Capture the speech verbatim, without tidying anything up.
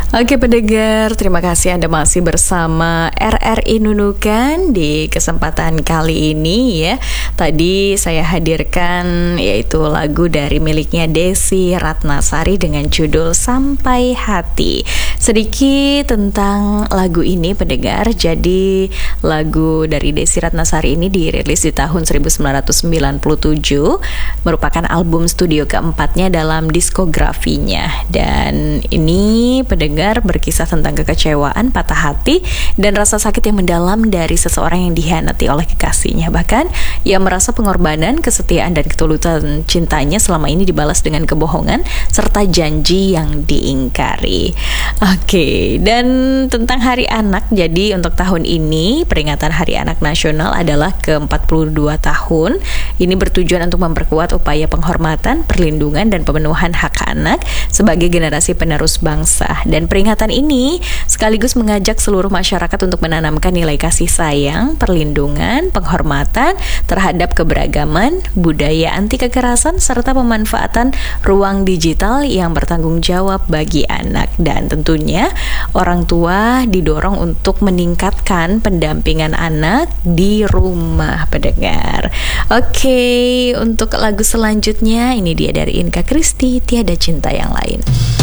Oke pendengar, terima kasih Anda masih bersama R R I Nunukan di kesempatan kali ini ya. Tadi saya hadirkan yaitu lagu dari miliknya Desy Ratnasari dengan judul Sampai Hati. Sedikit tentang lagu ini pendengar. Jadi lagu dari Desy Ratnasari ini dirilis di tahun seribu sembilan ratus sembilan puluh tujuh, merupakan album studio keempatnya dalam diskografinya. Dan ini pendengar berkisah tentang kekecewaan, patah hati, dan rasa sakit yang mendalam dari seseorang yang dikhianati oleh kekasihnya. Bahkan ia merasa pengorbanan, kesetiaan, dan ketulusan cintanya selama ini dibalas dengan kebohongan serta janji yang diingkari. Oke, dan tentang Hari Anak. Jadi untuk tahun ini peringatan Hari Anak Nasional adalah ke empat puluh dua tahun. Ini bertujuan untuk memperkuat upaya penghormatan, perlindungan, dan pemenuhan hak anak sebagai generasi penerus bangsa. Dan peringatan ini sekaligus mengajak seluruh masyarakat untuk menanamkan nilai kasih sayang, perlindungan, penghormatan terhadap keberagaman, budaya anti kekerasan, serta pemanfaatan ruang digital yang bertanggung jawab bagi anak. Dan tentunya orang tua didorong untuk meningkatkan pendampingan anak di rumah pendengar. Oke, untuk lagu selanjutnya ini dia dari Inka Kristi, Tiada Cinta Yang Lain.